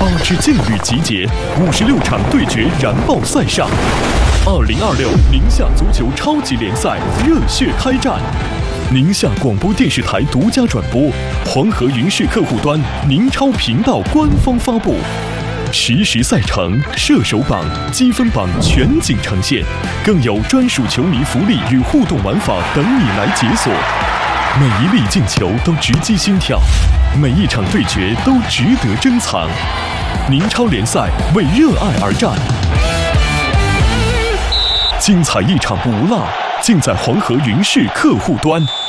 8支劲旅集结，56场对决燃爆赛上。2026宁夏足球超级联赛热血开战，宁夏广播电视台独家转播，黄河云视客户端、宁超频道官方发布。实时赛程、射手榜、积分榜全景呈现，更有专属球迷福利与互动玩法等你来解锁。每一粒进球都直击心跳，每一场对决都值得珍藏。宁超联赛为热爱而战，精彩一场不落，尽在黄河云视客户端。